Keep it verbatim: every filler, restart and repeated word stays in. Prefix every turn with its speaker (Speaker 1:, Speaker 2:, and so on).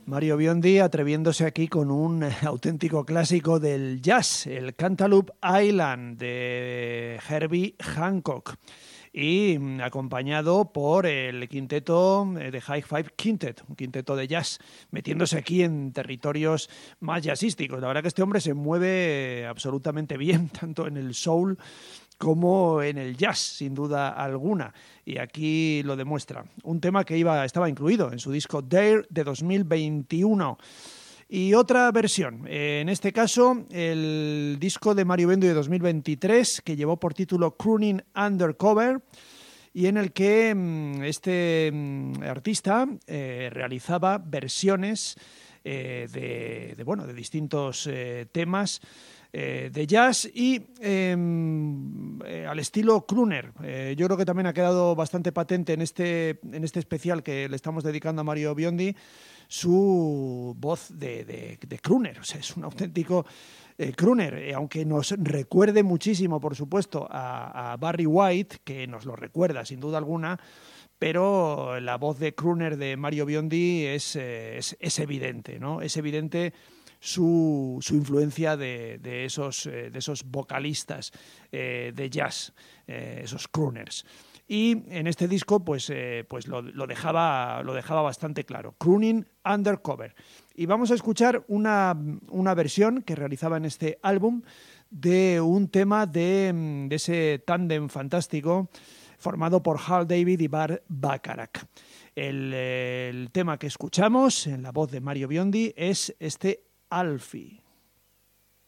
Speaker 1: Mario Biondi atreviéndose aquí con un auténtico clásico del jazz, el Cantaloupe Island de Herbie Hancock, y acompañado por el quinteto de High Five Quintet, un quinteto de jazz, metiéndose aquí en territorios más jazzísticos. La verdad que este hombre se mueve absolutamente bien, tanto en el soul como en el jazz, sin duda alguna, y aquí lo demuestra. Un tema que iba, estaba incluido en su disco Dare de dos mil veintiuno. Y otra versión, en este caso el disco de Mario Biondi de dos mil veintitrés, que llevó por título Crooning Undercover, y en el que este artista eh, realizaba versiones eh, de, de, bueno, de distintos eh, temas eh, de jazz y eh, eh, al estilo crooner. Eh, yo creo que también ha quedado bastante patente en este, en este especial que le estamos dedicando a Mario Biondi, su voz de, de, de crooner. O sea, es un auténtico eh, crooner, eh, aunque nos recuerde muchísimo, por supuesto, a, a Barry White, que nos lo recuerda sin duda alguna, pero la voz de crooner de Mario Biondi es, eh, es, es evidente, ¿no? Es evidente su, su influencia de, de, esos, eh, de esos vocalistas eh, de jazz, eh, esos crooners. Y en este disco pues, eh, pues lo, lo, dejaba, lo dejaba bastante claro. Crooning Undercover. Y vamos a escuchar una, una versión que realizaba en este álbum de un tema de, de ese tándem fantástico formado por Hal David y Burt Bacharach. El, el tema que escuchamos en la voz de Mario Biondi es este Alfie.